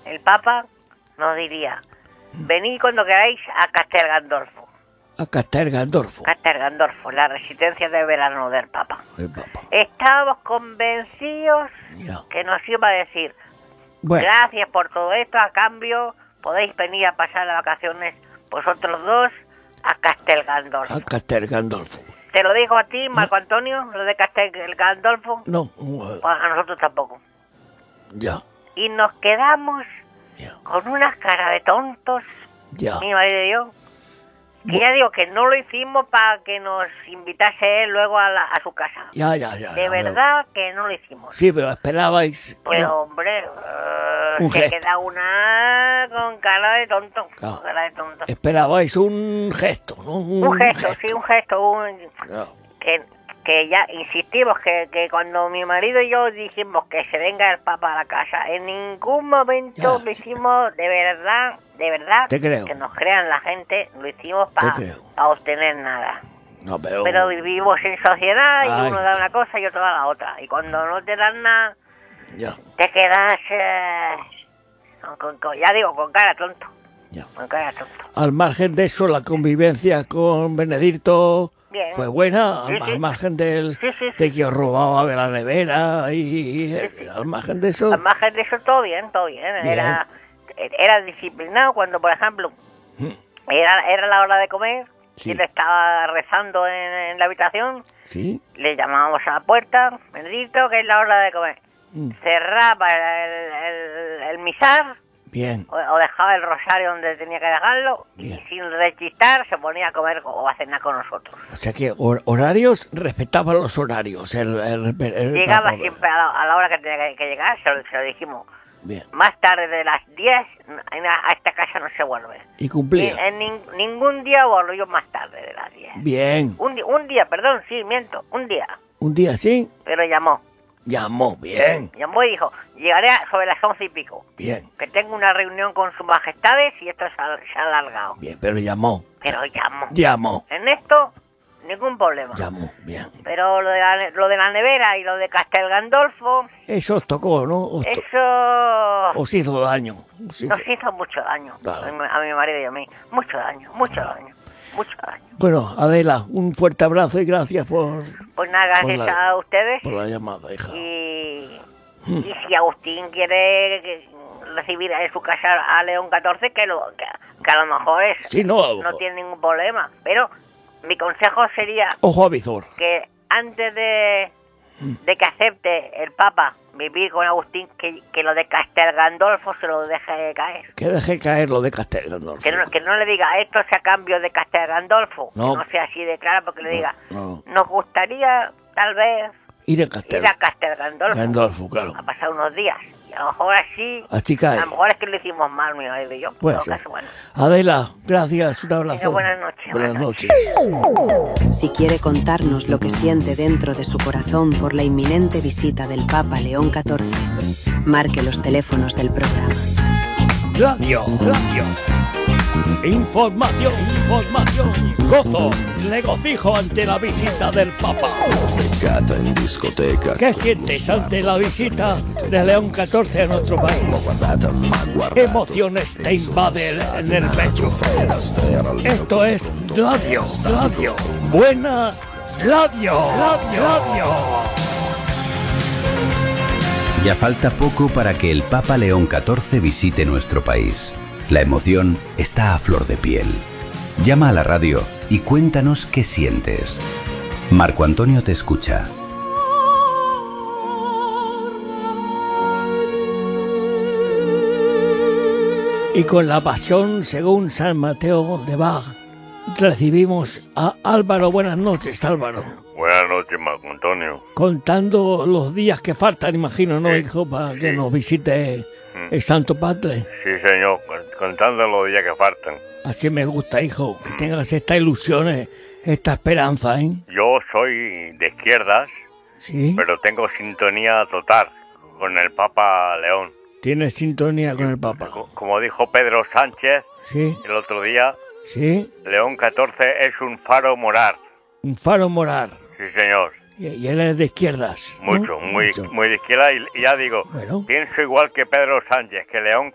el Papa nos diría: venid cuando queráis a Castel Gandolfo. A Castel Gandolfo. Castel Gandolfo, la residencia de verano del Papa. El Papa. Estábamos convencidos Ya. que nos iba a decir: Bueno, gracias por todo esto, a cambio podéis venir a pasar las vacaciones vosotros dos a Castel Gandolfo. a Castel Gandolfo. ¿Te lo digo a ti, Marco Antonio, lo de Castel Gandolfo? No, A nosotros tampoco. ya, Y nos quedamos ya, con unas caras de tontos, ya. mi marido y yo, que ya digo que no lo hicimos para que nos invitase él luego a su casa. Ya. De ya, verdad que no lo hicimos. Sí, pero esperabais. Pues no, hombre, Un se gesto. queda una con cara de tonto. Claro. Con cara de tonto. Esperabais un gesto, ¿no? Un gesto, sí, un gesto. Ya. Que ya insistimos que cuando mi marido y yo dijimos que se venga el Papa a la casa, en ningún momento Ya. lo hicimos de verdad, Te creo. que nos crean la gente, lo hicimos Te para creo. obtener nada. No, pero. Pero vivimos en sociedad y Ay. uno da una cosa y otro da la otra. Y cuando no te dan nada, Ya, te quedas, ya digo, con cara tonto. ya. Con cara tonto. Al margen de eso, la convivencia con Benedicto Bien. fue buena. Sí, sí. Al margen del, Sí, sí, de que os robaba de la nevera y al margen de eso. Al margen de eso, todo bien, todo bien. Era disciplinado cuando, por ejemplo, era la hora de comer, Sí. y él estaba rezando en la habitación, Sí. le llamábamos a la puerta: Benedicto, que es la hora de comer. Mm. Cerraba el misal, Bien. o dejaba el rosario donde tenía que dejarlo, Bien. y sin rechistar se ponía a comer o a cenar con nosotros. O sea que horarios, respetaba los horarios. Llegaba Papa. siempre a la hora que tenía que llegar, se lo dijimos. Bien. Más tarde de las 10 a esta casa no se vuelve. Y cumplía. En ningún día volvió más tarde de las 10. Bien. Un día, perdón, sí, miento, un día. Un día sí, Pero llamó llamó. Bien. y dijo: llegaré sobre las 11 y pico, Bien. que tengo una reunión con sus majestades y esto se ha alargado. Bien. Pero llamó. Pero llamó. Llamó. En esto, ningún problema. Llamó. Bien. Pero lo de la nevera y lo de Castel Gandolfo, Eso os tocó, ¿no? eso Os hizo daño. Os hizo- nos hizo mucho daño. Claro. A mi marido y a mí. Mucho daño, mucho daño. Bueno, Adela, un fuerte abrazo y gracias por Pues nada, gracias Por la- a ustedes. la llamada, hija. Y si Agustín quiere recibir en su casa a León XIV, que a lo mejor Sí, no, a lo no mejor. tiene ningún problema. Pero mi consejo sería Ojo a visor. que antes de que acepte el Papa vivir con Agustín, que lo de Castel Gandolfo se lo deje caer. Que deje caer lo de Castel Gandolfo. Que no le diga: esto es a cambio de Castel Gandolfo. No. Que no sea así de claro, porque le diga: no. nos gustaría tal vez Ir a Castel. ir a Castel Gandolfo. Gandolfo, claro. A pasar unos días. Y a lo mejor así... Así cae. A lo mejor es que lo hicimos mal, mi marido y yo. Puede En todo ser. caso, bueno. Adela, gracias, un abrazo. Venga, buenas noches, Buenas buenas noches. Si quiere contarnos lo que siente dentro de su corazón por la inminente visita del Papa León XIV, marque los teléfonos del programa. Radio. Información. Gozo, regocijo ante la visita del Papa. In discoteca. ¿Qué sientes ante la visita de León XIV a nuestro país? ¿Qué emociones te invaden en el pecho? Esto es Radio. Buena Radio. Ya falta poco para que el Papa León XIV visite nuestro país. La emoción está a flor de piel. Llama a la radio y cuéntanos qué sientes. Marco Antonio te escucha. Y con la pasión según San Mateo de Bach recibimos a Álvaro. Buenas noches, Álvaro. Buenas noches, Marco Antonio. Contando los días que faltan, imagino, ¿no, Sí, hijo? Para que sí. nos visite el Santo Padre. Sí, señor, contando los días que faltan. Así me gusta, hijo, que tengas esta ilusión, esta esperanza, ¿eh? Yo soy de izquierdas, Sí, pero tengo sintonía total con el Papa León. tienes sintonía con el Papa. Como dijo Pedro Sánchez Sí, el otro día, sí, León XIV es un faro moral. un faro moral. Sí, señor. Y él es de izquierdas, ¿no? Mucho, muy de izquierda. Y ya digo, Bueno. pienso igual que Pedro Sánchez, que León